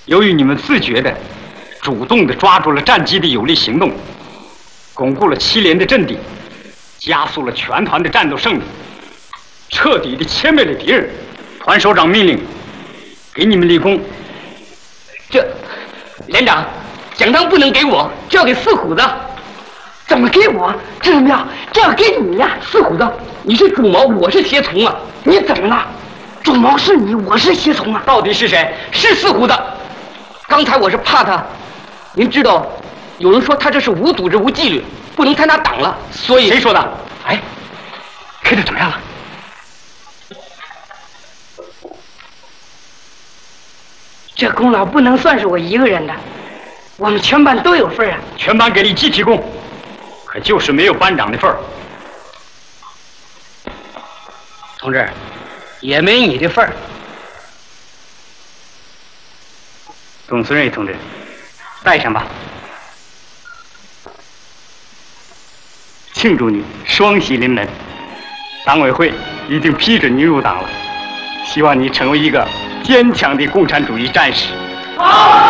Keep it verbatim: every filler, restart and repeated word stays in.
由于你们自觉的、主动的抓住了战机的有力行动，巩固了七连的阵地，加速了全团的战斗胜利，彻底的歼灭了敌人。团首长命令，给你们立功。 这，连长，奖章不能给我，这要给四虎子。怎么给我？这怎么样？这要给你呀，四虎子。你是主谋，我是胁从啊！你怎么了？主谋是你，我是胁从啊！到底是谁？是四虎子。刚才我是怕他，您知道，有人说他这是无组织无纪律，不能参加党了，所以。 谁说的？ 哎，开的怎么样了？ 这功劳不能算是我一个人的，我们全班都有份啊！ 全班给你集体功，可就是没有班长的份儿。 同志，也没你的份儿。 董思睿同志，带上吧。庆祝你双喜临门，党委会已经批准你入党了，希望你成为一个坚强的共产主义战士。好。